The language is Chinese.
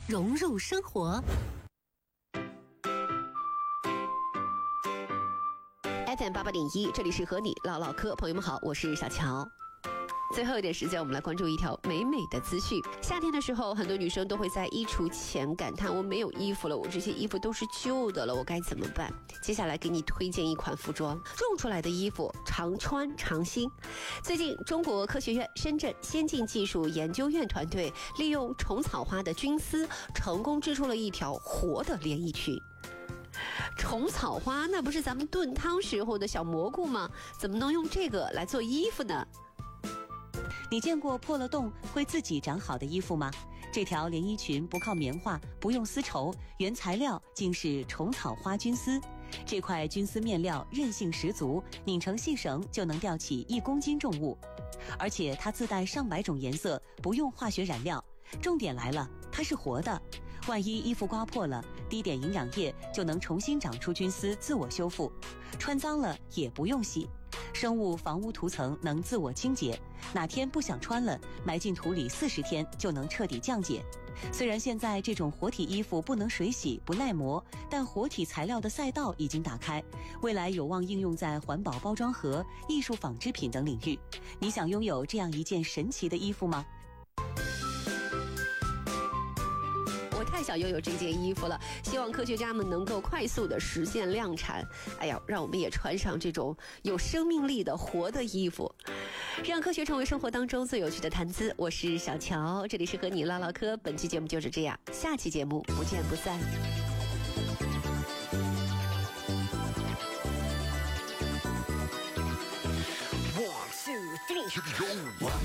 融入生活。FM88.1，这里是和你唠唠嗑，朋友们好，我是小乔。最后一点时间，我们来关注一条美美的资讯。夏天的时候，很多女生都会在衣橱前感叹：我没有衣服了，我这些衣服都是旧的了，我该怎么办？接下来给你推荐一款服装，种出来的衣服常穿常新。最近，中国科学院深圳先进技术研究院团队利用虫草花的菌丝，成功织出了一条活的连衣裙。虫草花那不是咱们炖汤时候的小蘑菇吗？怎么能用这个来做衣服呢？ 你见过破了洞会自己长好的衣服吗？这条连衣裙不靠棉花，不用丝绸，原材料竟是虫草花菌丝。这块菌丝面料韧性十足，拧成细绳就能吊起1公斤重物，而且它自带上百种颜色，不用化学染料。重点来了，它是活的。万一衣服刮破了，滴点营养液就能重新长出菌丝，自我修复。穿脏了也不用洗。生物房屋涂层能自我清洁，哪天不想穿了，埋进土里40天就能彻底降解。虽然现在这种活体衣服不能水洗，不耐磨，但活体材料的赛道已经打开，未来有望应用在环保包装盒、艺术纺织品等领域。你想拥有这样一件神奇的衣服吗？ 我太想拥有这件衣服了，希望科学家们能够快速的实现量产。哎呀，让我们也穿上这种有生命力的活的衣服，让科学成为生活当中最有趣的谈资。我是小乔，这里是和你唠唠嗑，本期节目就是这样，下期节目不见不散。 1, 2, 3, 1,